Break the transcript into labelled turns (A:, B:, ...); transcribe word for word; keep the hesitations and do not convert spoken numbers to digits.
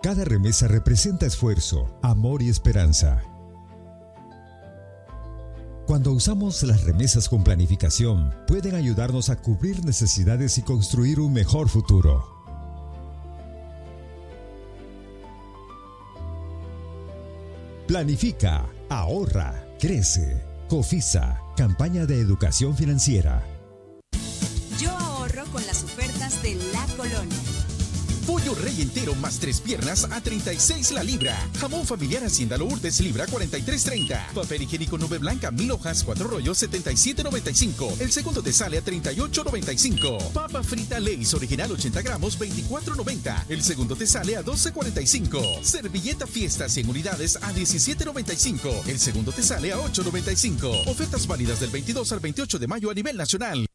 A: Cada remesa representa esfuerzo, amor y esperanza. Cuando usamos las remesas con planificación, pueden ayudarnos a cubrir necesidades y construir un mejor futuro. Planifica, ahorra, crece. Cofisa, campaña de educación financiera.
B: Yo ahorro con las ofertas de La Colonia.
C: Pollo rey entero más tres piernas a treinta y seis la libra. Jamón familiar Hacienda Lourdes libra cuarenta y tres treinta. Papel higiénico Nube Blanca mil hojas cuatro rollos setenta y siete noventa y cinco. El segundo te sale a treinta y ocho noventa y cinco. Papa frita Lay's original ochenta gramos veinticuatro noventa. El segundo te sale a doce cuarenta y cinco. Servilleta Fiesta cien unidades a diecisiete noventa y cinco. El segundo te sale a ocho noventa y cinco. Ofertas válidas del veintidós al veintiocho de mayo a nivel nacional.